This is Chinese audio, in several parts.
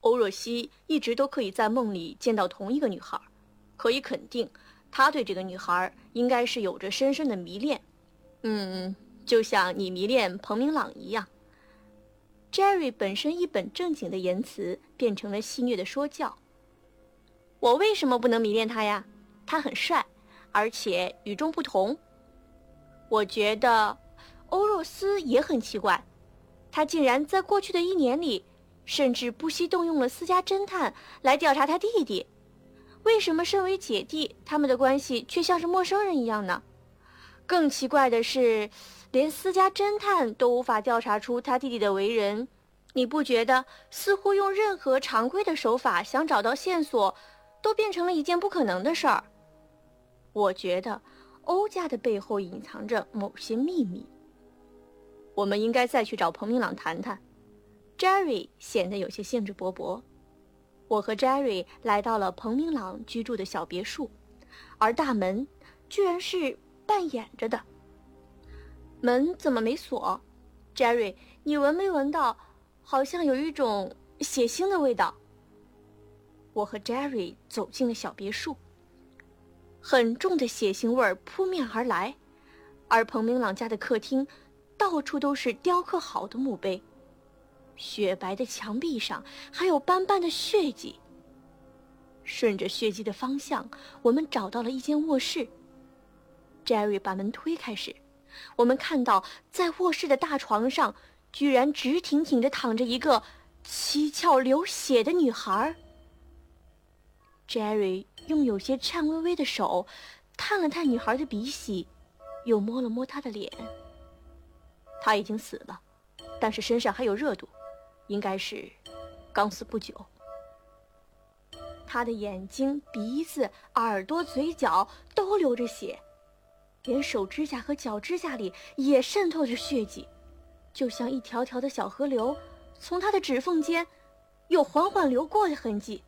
欧若曦一直都可以在梦里见到同一个女孩，可以肯定，她对这个女孩应该是有着深深的迷恋。就像你迷恋彭明朗一样。Jerry 本身一本正经的言辞变成了戏谑的说教。我为什么不能迷恋他呀？他很帅，而且与众不同。我觉得欧若斯也很奇怪，他竟然在过去的1年里，甚至不惜动用了私家侦探来调查他弟弟。为什么身为姐弟，他们的关系却像是陌生人一样呢？更奇怪的是，连私家侦探都无法调查出他弟弟的为人。你不觉得似乎用任何常规的手法想找到线索，都变成了一件不可能的事儿？我觉得欧家的背后隐藏着某些秘密。我们应该再去找彭明朗谈谈。Jerry 显得有些兴致勃勃。我和 Jerry 来到了彭明朗居住的小别墅，而大门居然是半掩着的。门怎么没锁？ Jerry， 你闻没闻到好像有一种血腥的味道？我和 Jerry 走进了小别墅，很重的血腥味儿扑面而来，而彭明朗家的客厅到处都是雕刻好的墓碑，雪白的墙壁上还有斑斑的血迹。顺着血迹的方向，我们找到了一间卧室。Jerry 把门推开时，我们看到在卧室的大床上居然直挺挺地躺着一个七窍流血的女孩。Jerry 用有些颤巍巍的手探了探女孩的鼻息，又摸了摸她的脸。她已经死了，但是身上还有热度，应该是刚死不久。她的眼睛、鼻子、耳朵、嘴角都流着血，连手指甲和脚指甲里也渗透着血迹，就像一条条的小河流，从她的指缝间有缓缓流过的痕迹。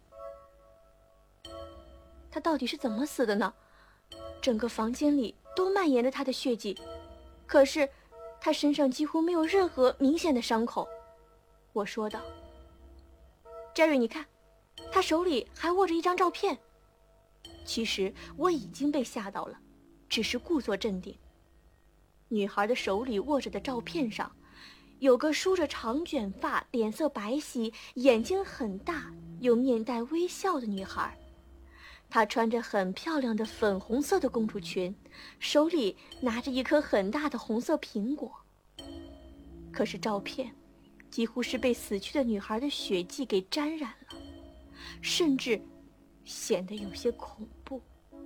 她到底是怎么死的呢？整个房间里都蔓延着她的血迹，可是她身上几乎没有任何明显的伤口。我说道。Jerry， 你看，她手里还握着一张照片。其实我已经被吓到了，只是故作镇定。女孩的手里握着的照片上，有个梳着长卷发、脸色白皙、眼睛很大又面带微笑的女孩。她穿着很漂亮的粉红色的公主裙，手里拿着一颗很大的红色苹果。可是照片几乎是被死去的女孩的血迹给沾染了，甚至显得有些恐怖。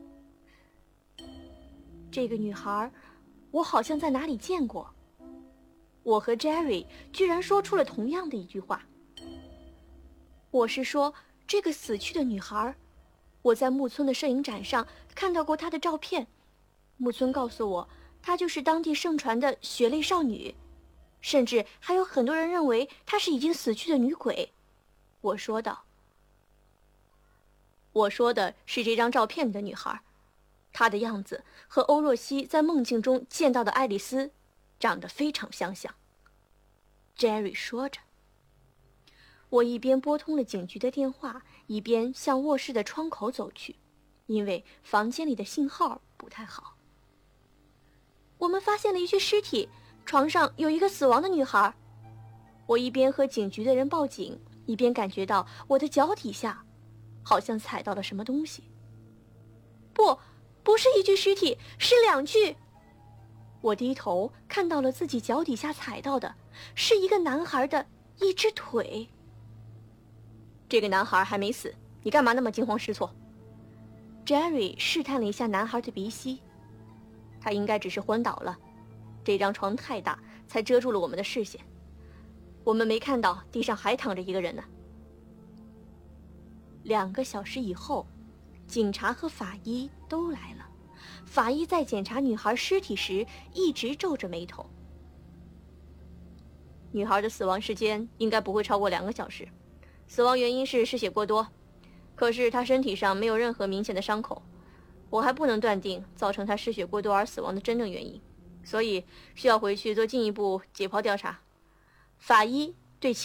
这个女孩，我好像在哪里见过。我和 Jerry 居然说出了同样的一句话。我是说，这个死去的女孩，我在木村的摄影展上看到过她的照片。木村告诉我，她就是当地盛传的血泪少女，甚至还有很多人认为她是已经死去的女鬼。我说道。我说的是这张照片里的女孩，她的样子和欧若曦在梦境中见到的爱丽丝长得非常相像。Jerry 说着。我一边拨通了警局的电话，一边向卧室的窗口走去，因为房间里的信号不太好。我们发现了一具尸体，床上有一个死亡的女孩。我一边和警局的人报警，一边感觉到我的脚底下好像踩到了什么东西。不是一具尸体，是2具。我低头看到了自己脚底下踩到的是一个男孩的一只腿。这个男孩还没死，你干嘛那么惊慌失措？ Jerry 试探了一下男孩的鼻息。他应该只是昏倒了，这张床太大，才遮住了我们的视线。我们没看到地上还躺着一个人呢。2个小时以后，警察和法医都来了。法医在检查女孩尸体时一直皱着眉头。女孩的死亡时间应该不会超过2个小时，死亡原因是失血过多，可是她身体上没有任何明显的伤口，我还不能断定造成她失血过多而死亡的真正原因，所以需要回去做进一步解剖调查。法医对其